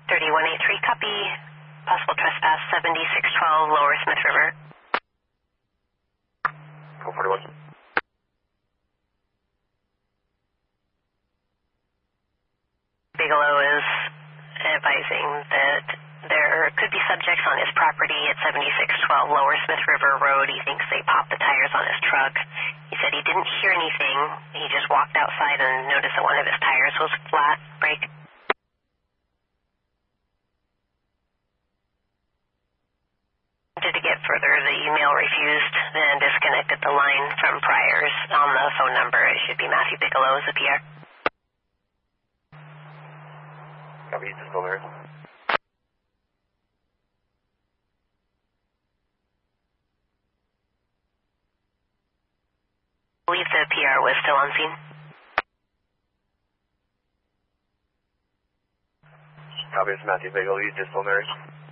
3183, copy. Possible trespass, 7612 Lower Smith River. 441. Bigelow is advising that there could be subjects on his property at 7612 Lower Smith River Road. He thinks they popped the tires on his truck. He said he didn't hear anything. He just walked outside and noticed that one of his tires was flat. Break. To get further, the email refused and disconnected the line from Pryor's on the phone number. It should be Matthew Bigelow as the PR. Copy, just still there. I believe the PR was still on scene. Copy, it's Matthew Bigelow, you just still there.